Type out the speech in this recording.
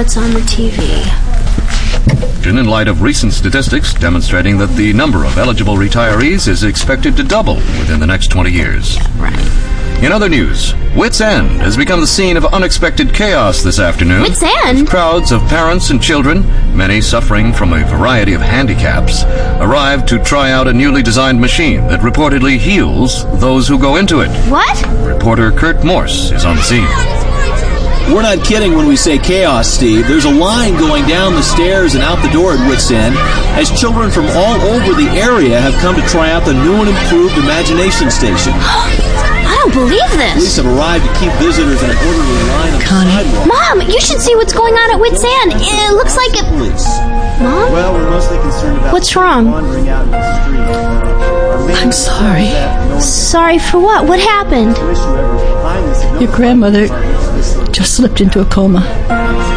what's on the TV. In light of recent statistics demonstrating that the number of eligible retirees is expected to double within the next 20 years. Right. In other news, Wits End has become the scene of unexpected chaos this afternoon. Wits End? Crowds of parents and children, many suffering from a variety of handicaps, arrived to try out a newly designed machine that reportedly heals those who go into it. What? Reporter Kurt Morse is on the scene. We're not kidding when we say chaos, Steve. There's a line going down the stairs and out the door at Wits End as children from all over the area have come to try out the new and improved Imagination Station. I don't believe this. Police have arrived to keep visitors in an orderly line on the sidewalk. Mom, you should see what's going on at Wits End. It looks like it... Police. Mom? Well, we're mostly concerned about what's wrong? wandering out in the street. I'm sorry. Sorry for what? What happened? Your grandmother just slipped into a coma.